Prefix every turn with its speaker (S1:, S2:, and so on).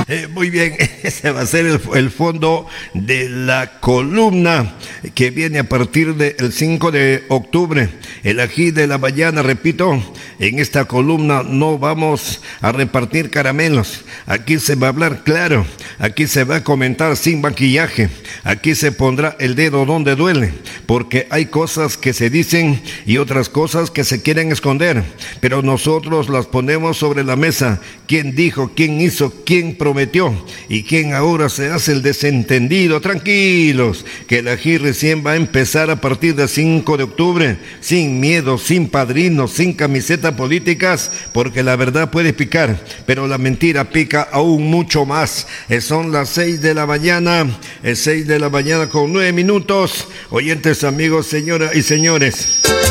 S1: Muy bien, ese va a ser el fondo de la columna que viene a partir del 5 de octubre. El ají de la mañana, repito, en esta columna no vamos a repartir caramelos. Aquí se va a hablar claro, aquí se va a comentar sin maquillaje, aquí se pondrá el dedo donde duele, porque hay cosas que se dicen y otras cosas que se quieren esconder, pero nosotros las ponemos sobre la mesa. ¿Quién dijo? ¿Quién hizo? ¿Quién prometió? ¿Y quién ahora se hace el desentendido? Tranquilos, que el ají recién va a empezar a partir del 5 de octubre, sin miedo, sin padrinos, sin camisetas políticas, porque la verdad puede picar, pero la mentira pica aún mucho más. Son las 6 de la mañana, es 6 de la mañana con 9 minutos. Oyentes, amigos, señoras y señores.